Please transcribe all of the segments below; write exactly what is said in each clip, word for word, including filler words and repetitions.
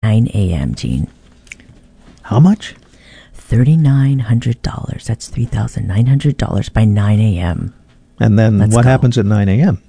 nine a.m., Gene. How much? three thousand nine hundred dollars. That's three thousand nine hundred dollars by nine a.m. And then Let's what go. happens at nine a.m.?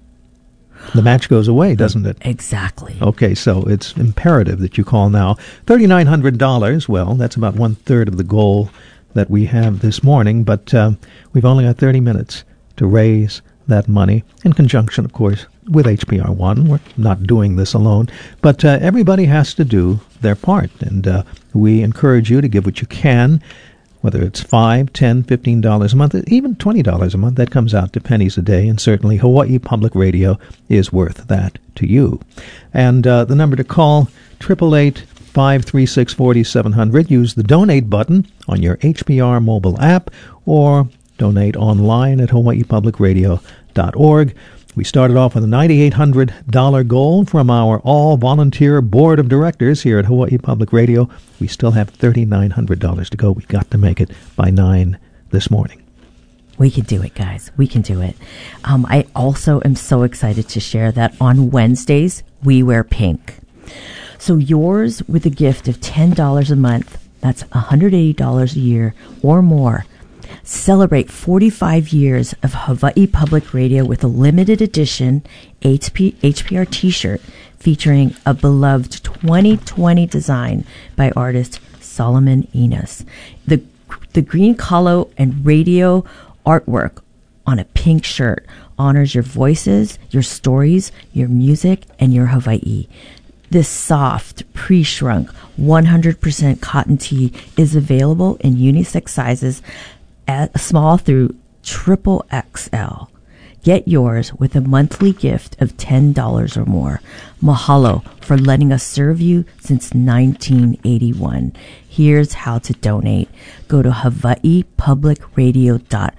The match goes away, doesn't it? Exactly. Okay, so it's imperative that you call now. three thousand nine hundred dollars, well, that's about one-third of the goal that we have this morning, but uh, we've only got thirty minutes to raise that money, in conjunction, of course, with H P R one. We're not doing this alone, but uh, everybody has to do their part, and uh, we encourage you to give what you can, whether it's five, ten, fifteen dollars a month, even twenty dollars a month. That comes out to pennies a day, and certainly Hawaii Public Radio is worth that to you. And uh, the number to call, eight eight eight, five three six, four seven zero zero. Use the donate button on your H P R mobile app, or donate online at hawaii public radio dot org. We started off with a nine thousand eight hundred dollars goal from our all-volunteer board of directors here at Hawaii Public Radio. We still have three thousand nine hundred dollars to go. We've got to make it by nine this morning. We can do it, guys. We can do it. Um, I also am so excited to share that on Wednesdays, we wear pink. So yours with a gift of ten dollars a month, that's one hundred eighty dollars a year or more. Celebrate forty-five years of Hawaii Public Radio with a limited edition H P, H P R t-shirt featuring a beloved twenty twenty design by artist Solomon Enos. The, the green kalo and radio artwork on a pink shirt honors your voices, your stories, your music, and your Hawaii. This soft, pre-shrunk, one hundred percent cotton tee is available in unisex sizes at small through triple X L. Get yours with a monthly gift of ten dollars or more. Mahalo for letting us serve you since nineteen eighty-one. Here's how to donate. Go to hawaii public radio dot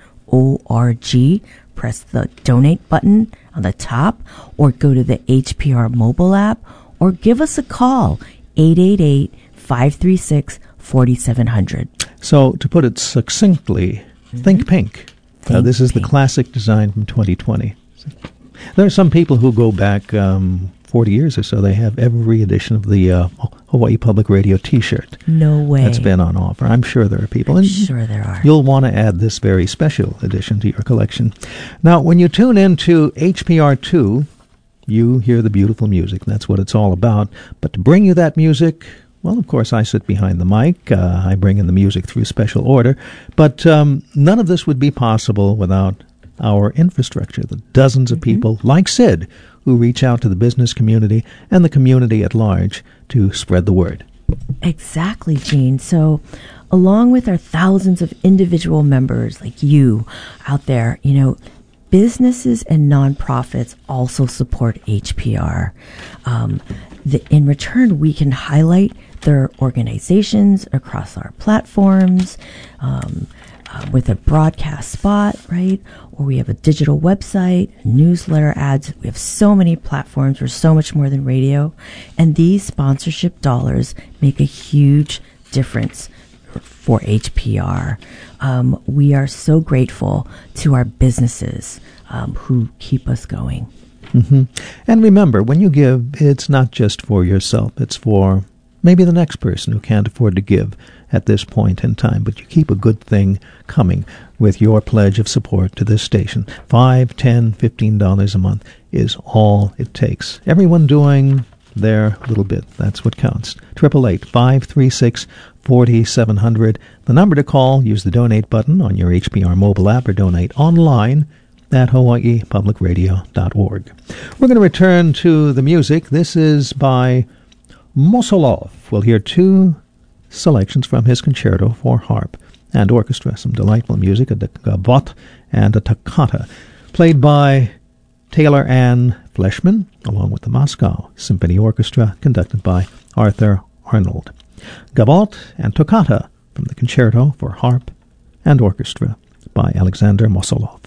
org, press the donate button on the top, or go to the H P R mobile app, or give us a call, eight eight eight, five three six, four seven zero zero. So, to put it succinctly, mm-hmm. think pink. Think uh, this is pink. the classic design from twenty twenty. There are some people who go back um, forty years or so. They have every edition of the uh, Hawaii Public Radio t-shirt. No way. That's been on offer. I'm sure there are people. I'm And sure there are. You'll want to add this very special edition to your collection. Now, when you tune into H P R two, you hear the beautiful music. That's what it's all about. But to bring you that music, well, of course, I sit behind the mic. Uh, I bring in the music through special order. But um, none of this would be possible without our infrastructure, the dozens of people mm-hmm. like Sid who reach out to the business community and the community at large to spread the word. Exactly, Gene. So along with our thousands of individual members like you out there, you know, businesses and nonprofits also support H P R. Um, the, in return, we can highlight their organizations across our platforms um, uh, with a broadcast spot, right? Or we have a digital website, newsletter ads. We have so many platforms. We're so much more than radio. And these sponsorship dollars make a huge difference for H P R. Um, we are so grateful to our businesses um, who keep us going. Mm-hmm. And remember, when you give, it's not just for yourself. It's for maybe the next person who can't afford to give at this point in time. But you keep a good thing coming with your pledge of support to this station. Five, ten, fifteen dollars a month is all it takes. Everyone doing their little bit. That's what counts. eight eight eight, five three six, four seven zero zero. The number to call, use the donate button on your H P R mobile app or donate online at hawaii public radio dot org. We're going to return to the music. This is by Mosolov. We'll hear two selections from his concerto for harp and orchestra. Some delightful music, a gavotte and a toccata, played by Taylor Ann Fleshman, along with the Moscow Symphony Orchestra, conducted by Arthur Arnold. Gavotte and toccata from the concerto for harp and orchestra by Alexander Mosolov.